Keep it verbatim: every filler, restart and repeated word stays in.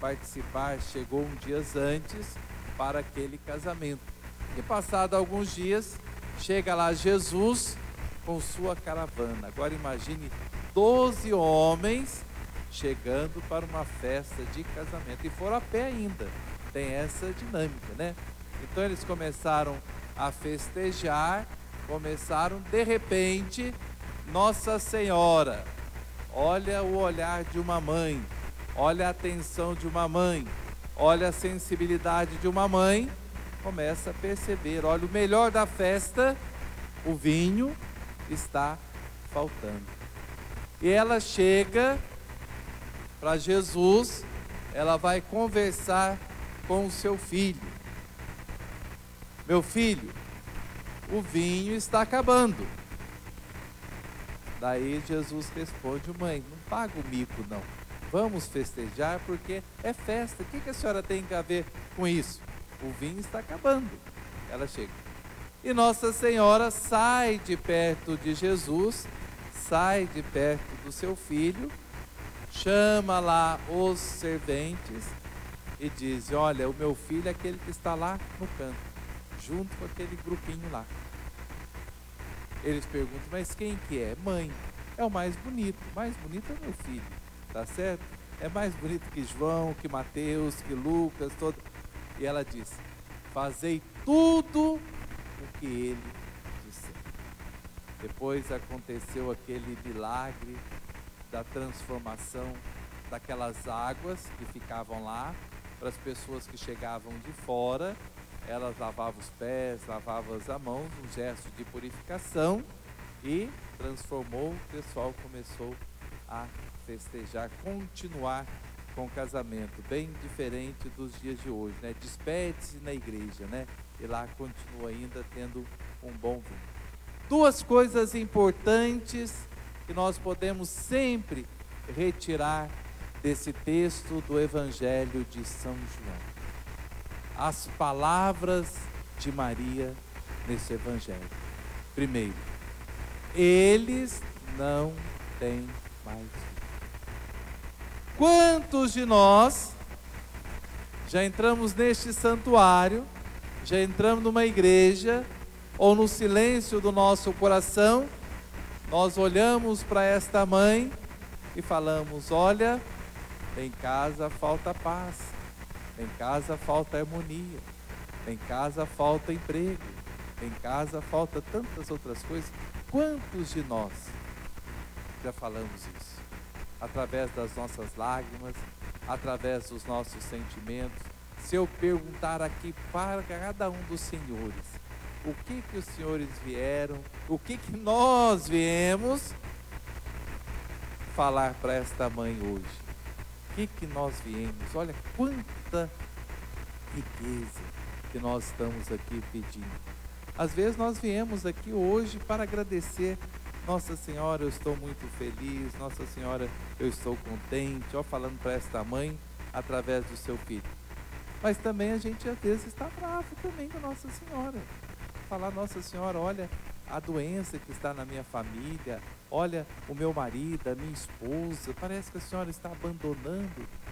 participar chegou um dia antes para aquele casamento. E passado alguns dias, chega lá Jesus com sua caravana. Agora imagine doze homens chegando para uma festa de casamento. E foram a pé ainda. Tem essa dinâmica, né? Então eles começaram a festejar, começaram, de repente, Nossa Senhora, olha o olhar de uma mãe, olha a atenção de uma mãe, olha a sensibilidade de uma mãe, começa a perceber, olha, o melhor da festa, o vinho, está faltando. E ela chega para Jesus, ela vai conversar com o seu filho. Meu filho, o vinho está acabando. Daí Jesus responde, mãe, não paga o mico não. Vamos festejar porque é festa. O que, que a senhora tem a ver com isso? O vinho está acabando. Ela chega. E Nossa Senhora sai de perto de Jesus, sai de perto do seu filho, chama lá os serventes e diz, olha, o meu filho é aquele que está lá no canto, junto com aquele grupinho lá. Eles perguntam, mas quem que é? Mãe, é o mais bonito, o mais bonito é meu filho, tá certo? É mais bonito que João, que Mateus, que Lucas, todo. E ela diz, fazei tudo o que ele disse. Depois aconteceu aquele milagre da transformação daquelas águas que ficavam lá, para as pessoas que chegavam de fora, elas lavavam os pés, lavavam as mãos, um gesto de purificação, e transformou, o pessoal começou a festejar, continuar com o casamento, bem diferente dos dias de hoje, né? Despede-se na igreja, né? E lá continua ainda tendo um bom vinho. Duas coisas importantes que nós podemos sempre retirar desse texto do Evangelho de São João. As palavras de Maria nesse Evangelho. Primeiro, eles não têm mais filho. Quantos de nós já entramos neste santuário, já entramos numa igreja, ou no silêncio do nosso coração, nós olhamos para esta mãe e falamos, olha, em casa falta paz, em casa falta harmonia, em casa falta emprego, em casa falta tantas outras coisas. Quantos de nós já falamos isso? Através das nossas lágrimas, através dos nossos sentimentos. Se eu perguntar aqui para cada um dos senhores, o que que os senhores vieram, o que que nós viemos falar para esta mãe hoje? O que que nós viemos? Olha quanta riqueza que nós estamos aqui pedindo. Às vezes nós viemos aqui hoje para agradecer. Nossa Senhora, eu estou muito feliz. Nossa Senhora, eu estou contente. Ó, falando para esta mãe através do seu filho. Mas também a gente às vezes está bravo também com Nossa Senhora. Falar, Nossa Senhora, olha a doença que está na minha família. Olha o meu marido, a minha esposa. Parece que a Senhora está abandonando